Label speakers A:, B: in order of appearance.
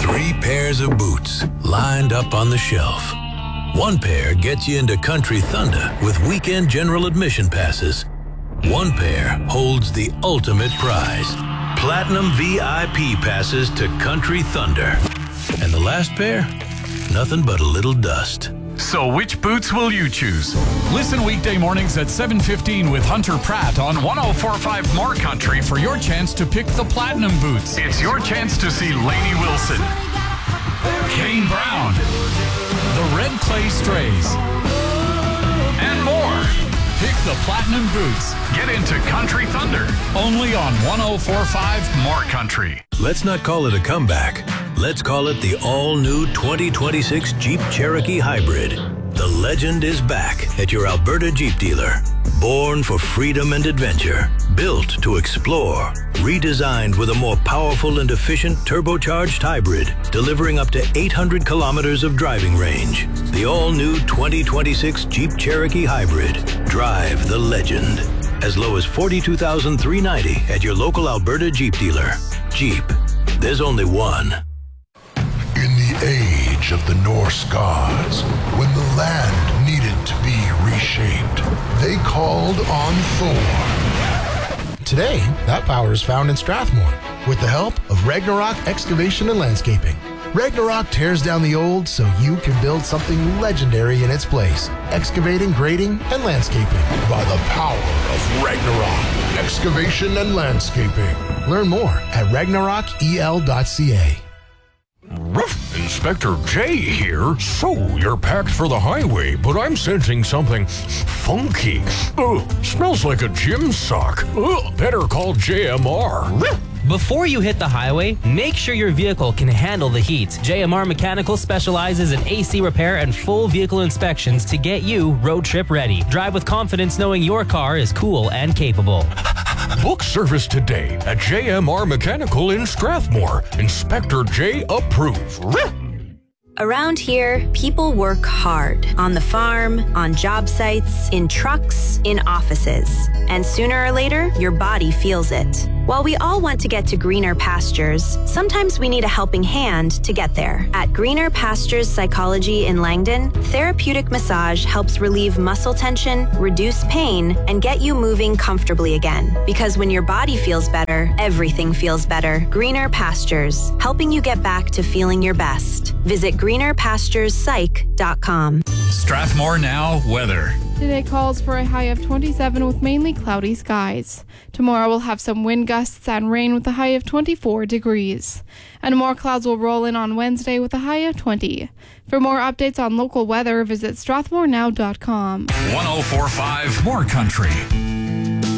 A: 3 pairs of boots lined up on the shelf. One pair gets you into Country Thunder with weekend general admission passes. One pair holds the ultimate prize, Platinum VIP passes to Country Thunder. And the last pair? Nothing but a little dust.
B: So which boots will you choose? Listen weekday mornings at 7:15 with Hunter Pratt on 104.5 More Country for your chance to pick the Platinum boots. It's your chance to see Lainey Wilson, Kane Brown, the Red Clay Strays, and more. Pick the Platinum boots. Get into Country Thunder. Only on 104.5 More Country.
A: Let's not call it a comeback. Let's call it the all-new 2026 Jeep Cherokee Hybrid. The legend is back at your Alberta Jeep dealer. Born for freedom and adventure. Built to explore. Redesigned with a more powerful and efficient turbocharged hybrid, delivering up to 800 kilometers of driving range. The all-new 2026 Jeep Cherokee Hybrid. Drive the legend. As low as $42,390 at your local Alberta Jeep dealer. Jeep. There's only one.
C: In the age of the Norse gods, when the land needed to be reshaped, they called on Thor.
D: Today, that power is found in Strathmore with the help of Ragnarok Excavation and Landscaping. Ragnarok tears down the old so you can build something legendary in its place. Excavating, grading, and landscaping.
C: By the power of Ragnarok Excavation and Landscaping.
D: Learn more at ragnarokel.ca.
E: Inspector J here. So, you're packed for the highway, but I'm sensing something funky. Smells like a gym sock. Better call JMR.
F: Before you hit the highway, make sure your vehicle can handle the heat. JMR Mechanical specializes in AC repair and full vehicle inspections to get you road trip ready. Drive with confidence knowing your car is cool and capable.
E: Book service today at JMR Mechanical in Strathmore. Inspector J approved.
G: Around here, people work hard on the farm, on job sites, in trucks, in offices. And sooner or later, your body feels it. While we all want to get to greener pastures, sometimes we need a helping hand to get there. At Greener Pastures Psychology in Langdon, therapeutic massage helps relieve muscle tension, reduce pain, and get you moving comfortably again. Because when your body feels better, everything feels better. Greener Pastures, helping you get back to feeling your best. Visit greenerpasturespsych.com.
B: Strathmore Now weather.
H: Today calls for a high of 27 with mainly cloudy skies. Tomorrow we'll have some wind gusts and rain with a high of 24 degrees. And more clouds will roll in on Wednesday with a high of 20. For more updates on local weather, visit strathmorenow.com.
B: 104.5 More Country.